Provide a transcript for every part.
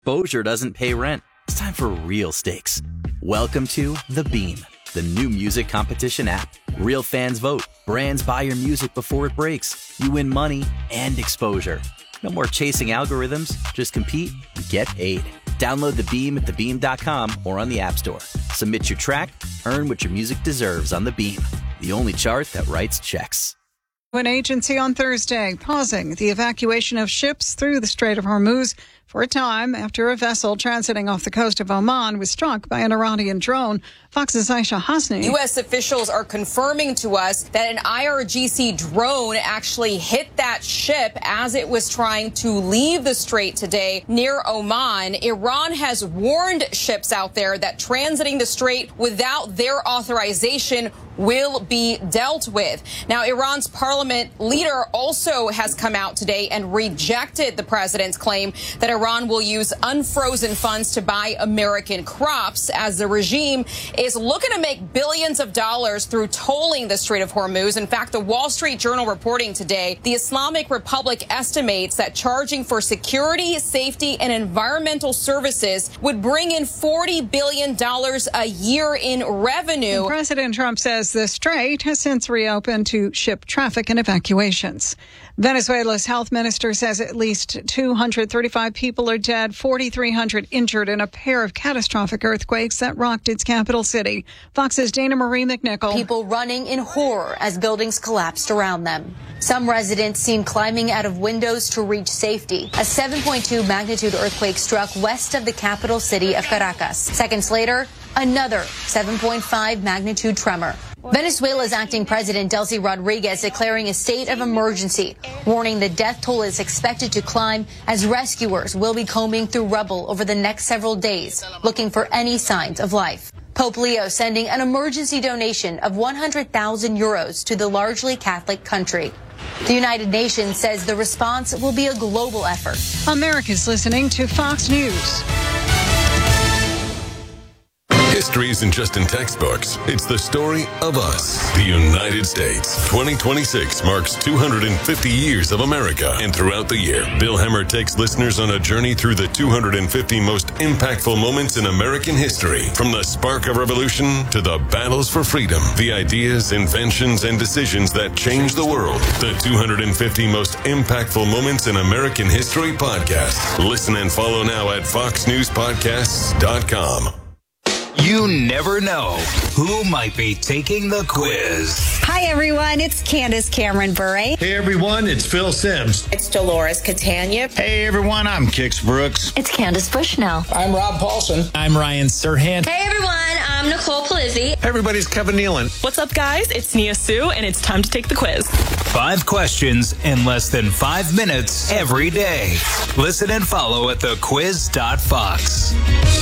exposure doesn't pay rent. It's time for real stakes. Welcome to The Beam, the new music competition app. Real fans vote. Brands buy your music before it breaks. You win money and exposure. No more chasing algorithms. Just compete and get paid. Download The Beam at thebeam.com or on the App Store. Submit your track, earn what your music deserves on The Beam, the only chart that writes checks. An agency on Thursday pausing the evacuation of ships through the Strait of Hormuz for a time after a vessel transiting off the coast of Oman was struck by an Iranian drone. Fox's Aisha Hasni. U.S. officials are confirming to us that an IRGC drone actually hit that ship as it was trying to leave the strait today near Oman. Iran has warned ships out there that transiting the strait without their authorization will be dealt with. Now, Iran's parliament leader also has come out today and rejected the president's claim that Iran will use unfrozen funds to buy American crops, as the regime is looking to make billions of dollars through tolling the Strait of Hormuz. In fact, the Wall Street Journal reporting today, the Islamic Republic estimates that charging for security, safety, and environmental services would bring in $40 billion a year in revenue. President Trump says the strait has since reopened to ship traffic and evacuations. Venezuela's health minister says at least 235 people are dead, 4,300 injured in a pair of catastrophic earthquakes that rocked its capital city. Fox's Dana Marie McNichol. People running in horror as buildings collapsed around them. Some residents seen climbing out of windows to reach safety. A 7.2 magnitude earthquake struck west of the capital city of Caracas. Seconds later, another 7.5 magnitude tremor. Venezuela's acting president, Delcy Rodriguez, declaring a state of emergency, warning the death toll is expected to climb as rescuers will be combing through rubble over the next several days, looking for any signs of life. Pope Leo sending an emergency donation of 100,000 euros to the largely Catholic country. The United Nations says the response will be a global effort. America's listening to Fox News. History isn't just in textbooks. It's the story of us, the United States. 2026 marks 250 years of America. And throughout the year, Bill Hemmer takes listeners on a journey through the 250 most impactful moments in American history. From the spark of revolution to the battles for freedom, the ideas, inventions, and decisions that changed the world. The 250 most impactful moments in American history podcast. Listen and follow now at foxnewspodcasts.com. You never know who might be taking the quiz. Hi, everyone. It's Candace Cameron Bure. Hey, everyone. It's Phil Sims. It's Dolores Catania. Hey, everyone. I'm Kix Brooks. It's Candace Bushnell. I'm Rob Paulson. I'm Ryan Serhant. Hey, everyone. I'm Nicole Polizzi. Hey, everybody. It's Kevin Nealon. What's up, guys? It's Nia Sue, and it's time to take the quiz. 5 questions in less than 5 minutes every day. Listen and follow at thequiz.fox.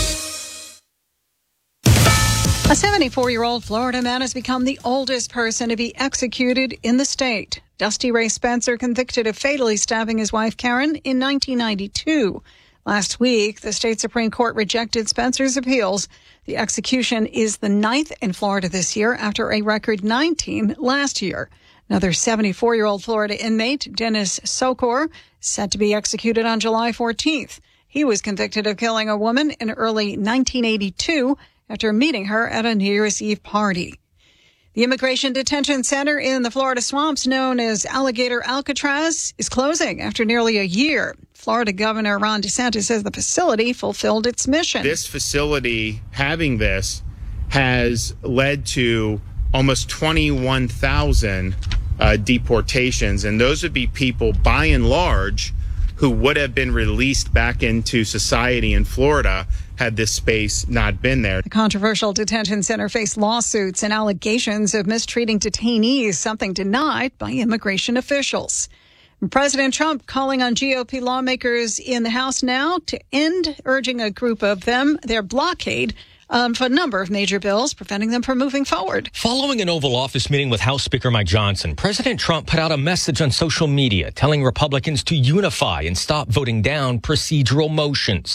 A 74-year-old Florida man has become the oldest person to be executed in the state. Dusty Ray Spencer, convicted of fatally stabbing his wife Karen in 1992. Last week, the state Supreme Court rejected Spencer's appeals. The execution is the 9th in Florida this year after a record 19 last year. Another 74-year-old Florida inmate, Dennis Sokor, set to be executed on July 14th. He was convicted of killing a woman in early 1982 after meeting her at a New Year's Eve party. The Immigration Detention Center in the Florida swamps, known as Alligator Alcatraz, is closing after nearly a year. Florida Governor Ron DeSantis says the facility fulfilled its mission. This facility, having this, has led to almost 21,000 deportations, and those would be people, by and large, who would have been released back into society in Florida had this space not been there. The controversial detention center faced lawsuits and allegations of mistreating detainees, something denied by immigration officials. President Trump calling on GOP lawmakers in the House now to end, urging a group of them, their blockade for a number of major bills, preventing them from moving forward. Following an Oval Office meeting with House Speaker Mike Johnson, President Trump put out a message on social media telling Republicans to unify and stop voting down procedural motions.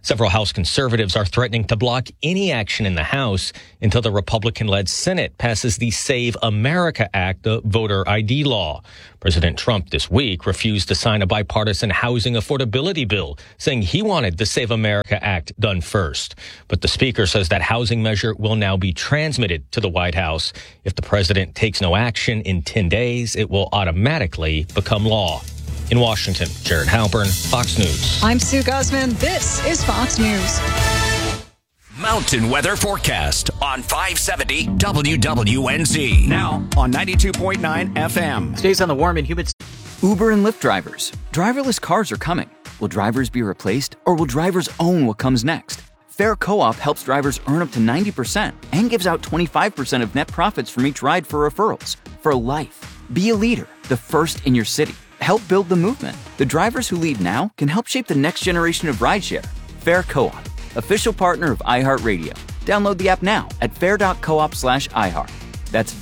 Several House conservatives are threatening to block any action in the House until the Republican-led Senate passes the Save America Act, the voter ID law. President Trump this week refused to sign a bipartisan housing affordability bill, saying he wanted the Save America Act done first. But the speaker says that housing measure will now be transmitted to the White House. If the president takes no action in 10 days, it will automatically become law. In Washington, Jared Halpern, Fox News. I'm Sue Guzman. This is Fox News. Mountain weather forecast on 570 WWNZ. Now on 92.9 FM. Stays on the warm and humid. Uber and Lyft drivers. Driverless cars are coming. Will drivers be replaced, or will drivers own what comes next? Fair Co-op helps drivers earn up to 90% and gives out 25% of net profits from each ride for referrals. For life. Be a leader, the first in your city. Help build the movement. The drivers who lead now can help shape the next generation of rideshare. Fair Co-op, official partner of iHeartRadio. Download the app now at fair.coop/iHeart. That's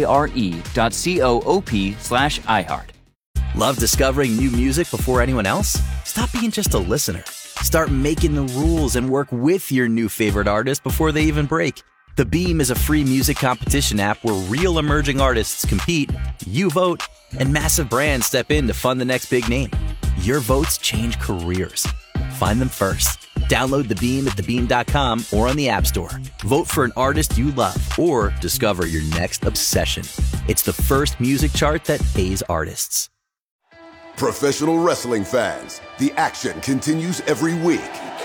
FARE.coop/iHeart. Love discovering new music before anyone else? Stop being just a listener. Start making the rules and work with your new favorite artist before they even break. The Beam is a free music competition app where real emerging artists compete, you vote, and massive brands step in to fund the next big name. Your votes change careers. Find them first. Download The Beam at thebeam.com or on the App Store. Vote for an artist you love or discover your next obsession. It's the first music chart that pays artists. Professional wrestling fans, the action continues every week.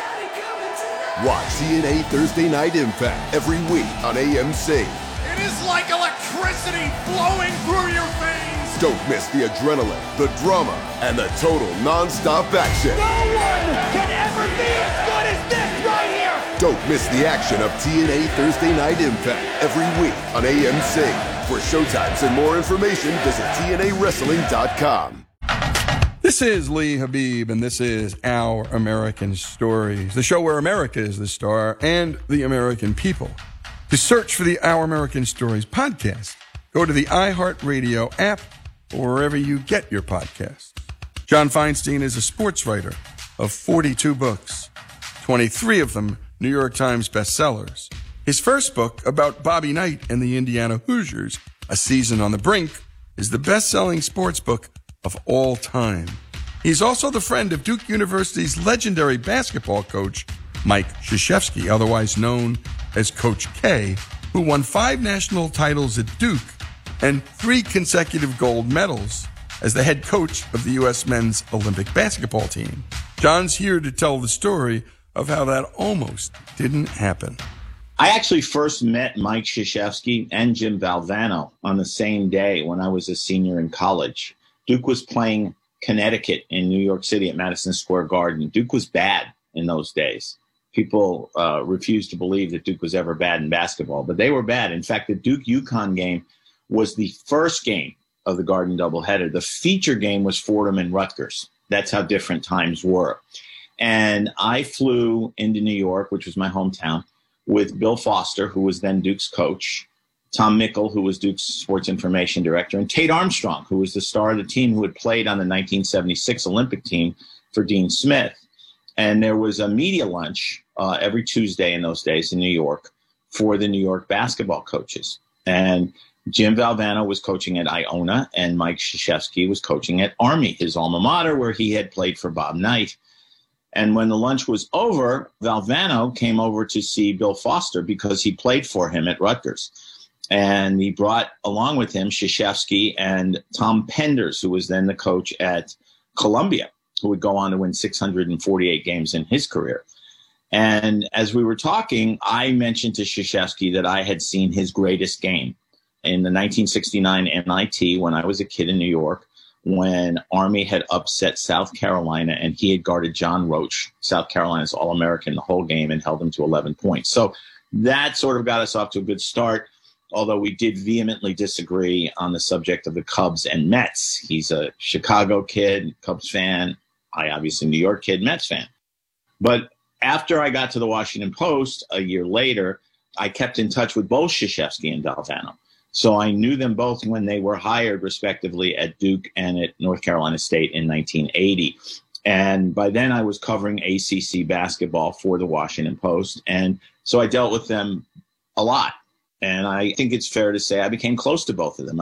Watch TNA Thursday Night Impact every week on AMC. It is like electricity flowing through your veins. Don't miss the adrenaline, the drama, and the total non-stop action. No one can ever be as good as this right here. Don't miss the action of TNA Thursday Night Impact every week on AMC. For showtimes and more information, visit TNAWrestling.com. This is Lee Habib, and this is Our American Stories, the show where America is the star and the American people. To search for the Our American Stories podcast, go to the iHeartRadio app or wherever you get your podcasts. John Feinstein is a sports writer of 42 books, 23 of them New York Times bestsellers. His first book, about Bobby Knight and the Indiana Hoosiers, A Season on the Brink, is the best-selling sports book of all time. He's also the friend of Duke University's legendary basketball coach, Mike Krzyzewski, otherwise known as Coach K, who won 5 national titles at Duke and 3 consecutive gold medals as the head coach of the U.S. men's Olympic basketball team. John's here to tell the story of how that almost didn't happen. I actually first met Mike Krzyzewski and Jim Valvano on the same day when I was a senior in college. Duke was playing Connecticut in New York City at Madison Square Garden. Duke was bad in those days. People refused to believe that Duke was ever bad in basketball, but they were bad. In fact, the Duke-UConn game was the first game of the Garden doubleheader. The feature game was Fordham and Rutgers. That's how different times were. And I flew into New York, which was my hometown, with Bill Foster, who was then Duke's coach, Tom Mickle, who was Duke's sports information director, and Tate Armstrong, who was the star of the team who had played on the 1976 Olympic team for Dean Smith. And there was a media lunch every Tuesday in those days in New York for the New York basketball coaches. And Jim Valvano was coaching at Iona, and Mike Krzyzewski was coaching at Army, his alma mater, where he had played for Bob Knight. And when the lunch was over, Valvano came over to see Bill Foster because he played for him at Rutgers. And he brought along with him Krzyzewski and Tom Penders, who was then the coach at Columbia, who would go on to win 648 games in his career. And as we were talking, I mentioned to Krzyzewski that I had seen his greatest game in the 1969 NIT when I was a kid in New York, when Army had upset South Carolina and he had guarded John Roach, South Carolina's All-American, the whole game, and held them to 11 points. So that sort of got us off to a good start, although we did vehemently disagree on the subject of the Cubs and Mets. He's a Chicago kid, Cubs fan. I obviously New York kid, Mets fan. But after I got to the Washington Post a year later, I kept in touch with both Krzyzewski and Valvano. So I knew them both when they were hired, respectively, at Duke and at North Carolina State in 1980. And by then I was covering ACC basketball for the Washington Post. And so I dealt with them a lot. And I think it's fair to say I became close to both of them.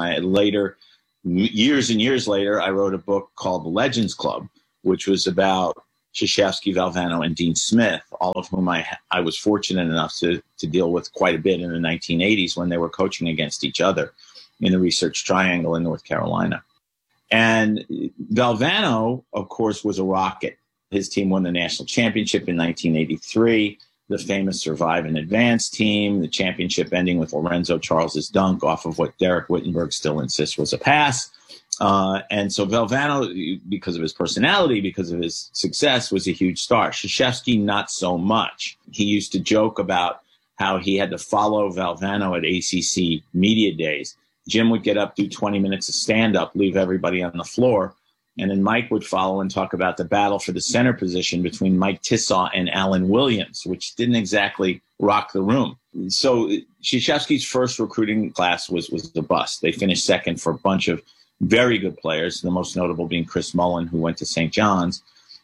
Years and years later, I wrote a book called The Legends Club, which was about Krzyzewski, Valvano, and Dean Smith, all of whom I was fortunate enough to deal with quite a bit in the 1980s when they were coaching against each other in the Research Triangle in North Carolina. And Valvano, of course, was a rocket. His team won the national championship in 1983, the famous Survive and Advance team, the championship ending with Lorenzo Charles's dunk off of what Derek Wittenberg still insists was a pass. And so Valvano, because of his personality, because of his success, was a huge star. Krzyzewski, not so much. He used to joke about how he had to follow Valvano at ACC media days. Jim would get up, do 20 minutes of stand-up, leave everybody on the floor, and then Mike would follow and talk about the battle for the center position between Mike Tissaw and Alan Williams, which didn't exactly rock the room. So Krzyzewski's first recruiting class was a bust. They finished second for a bunch of very good players, the most notable being Chris Mullen, who went to St. John's.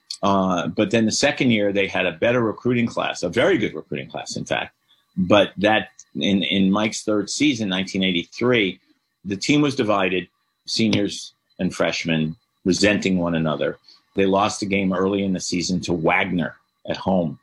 But then the second year, they had a better recruiting class, a very good recruiting class, in fact. But that in Mike's third season, 1983, the team was divided, seniors and freshmen resenting one another. They lost a game early in the season to Wagner at home.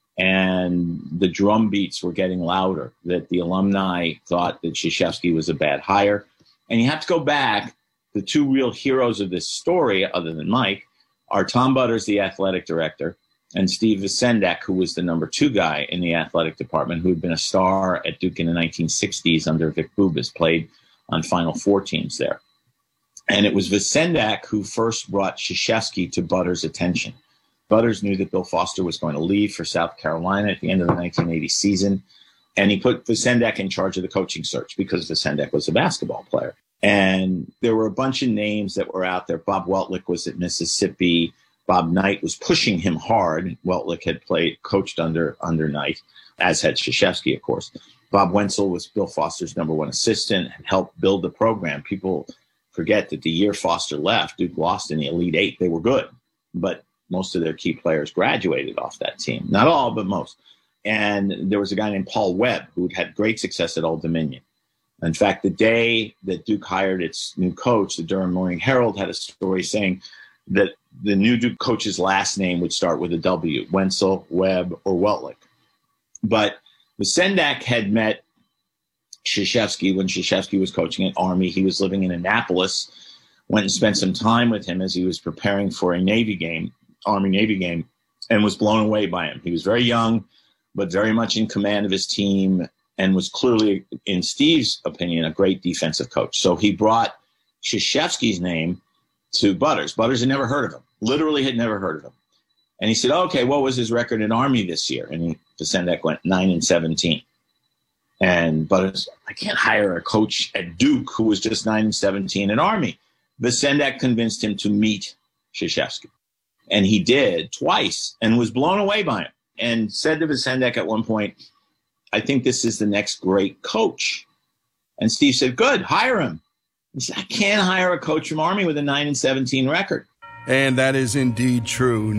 And the drum beats were getting louder, that the alumni thought that Krzyzewski was a bad hire. And you have to go back. The two real heroes of this story, other than Mike, are Tom Butters, the athletic director, and Steve Visendak, who was the number 2 guy in the athletic department, who had been a star at Duke in the 1960s under Vic Bubas, played on Final Four teams there. And it was Visendak who first brought Krzyzewski to Butters' attention. Butters knew that Bill Foster was going to leave for South Carolina at the end of the 1980 season, and he put Visendak in charge of the coaching search because Visendak was a basketball player. And there were a bunch of names that were out there. Bob Weltlich was at Mississippi. Bob Knight was pushing him hard. Weltlich had coached under Knight, as had Krzyzewski, of course. Bob Wenzel was Bill Foster's number 1 assistant and helped build the program. People forget that the year Foster left, Duke lost in the Elite Eight. They were good, but most of their key players graduated off that team. Not all, but most. And there was a guy named Paul Webb who had great success at Old Dominion. In fact, the day that Duke hired its new coach, the Durham Morning Herald had a story saying that the new Duke coach's last name would start with a W, Wenzel, Webb, or Weltlich. But Visendak had met Krzyzewski when Krzyzewski was coaching at Army. He was living in Annapolis, went and spent some time with him as he was preparing for a Navy game, Army-Navy game, and was blown away by him. He was very young, but very much in command of his team, and was clearly, in Steve's opinion, a great defensive coach. So he brought Krzyzewski's name to Butters. Butters had never heard of him, literally had never heard of him. And he said, okay, what was his record in Army this year? And Visendak went 9-17. And Butters, I can't hire a coach at Duke who was just 9-17 in Army. Visendak convinced him to meet Krzyzewski. And he did twice and was blown away by him and said to Visendak at one point, I think this is the next great coach. And Steve said, good, hire him. He said, I can't hire a coach from Army with a 9-17 record. And that is indeed true.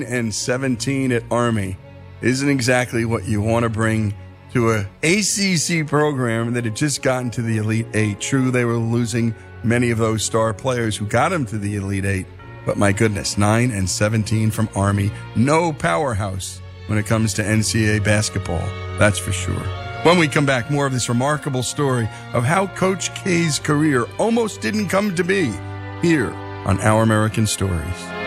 9-17 at Army isn't exactly what you want to bring to a ACC program that had just gotten to the Elite Eight. True, they were losing many of those star players who got them to the Elite Eight. But my goodness, 9-17 from Army. No powerhouse when it comes to NCAA basketball. That's for sure. When we come back, more of this remarkable story of how Coach K's career almost didn't come to be here on Our American Stories.